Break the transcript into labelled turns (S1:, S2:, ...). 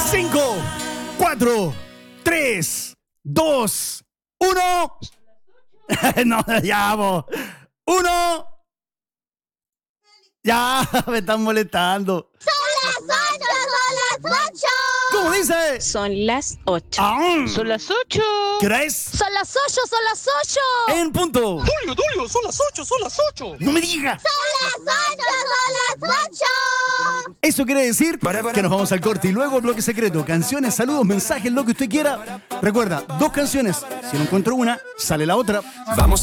S1: 5, 4, 3, 2, 1. No, ya, vos. 1. Ya, me están molestando.
S2: Son las 8.
S1: ¿Cómo dice?
S3: Son las 8.
S4: Son las 8.
S1: ¿Qué hora es?
S2: Son las 8.
S1: En punto.
S4: Tulio, son las 8.
S1: No me digas.
S2: Son las 8.
S1: Eso quiere decir que nos vamos al corte y luego bloque secreto. Canciones, saludos, mensajes, lo que usted quiera. Recuerda, 2 canciones. Si no encuentro una, sale la otra.
S5: Vamos